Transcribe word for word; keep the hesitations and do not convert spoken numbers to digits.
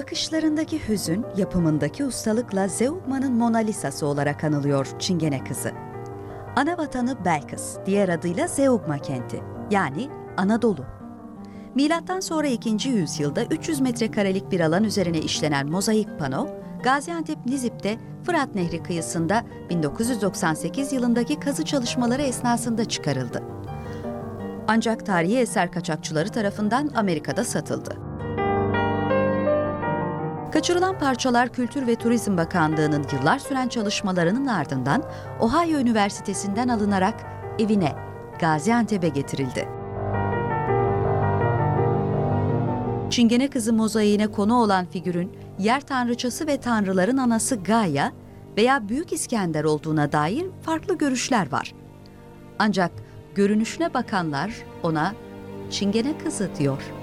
Bakışlarındaki hüzün, yapımındaki ustalıkla Zeugma'nın Mona Lisa'sı olarak anılıyor Çingene Kızı. Ana vatanı Belkıs, diğer adıyla Zeugma kenti, yani Anadolu. Milattan sonra ikinci yüzyılda üç yüz metrekarelik bir alan üzerine işlenen mozaik pano, Gaziantep Nizip'te Fırat Nehri kıyısında bin dokuz yüz doksan sekiz yılındaki kazı çalışmaları esnasında çıkarıldı. Ancak tarihi eser kaçakçıları tarafından Amerika'da satıldı. Kaçırılan parçalar Kültür ve Turizm Bakanlığı'nın yıllar süren çalışmalarının ardından Ohio Üniversitesi'nden alınarak evine, Gaziantep'e getirildi. Çingene Kızı mozaiğine konu olan figürün yer tanrıçası ve tanrıların anası Gaia veya Büyük İskender olduğuna dair farklı görüşler var. Ancak görünüşüne bakanlar ona Çingene Kızı diyor.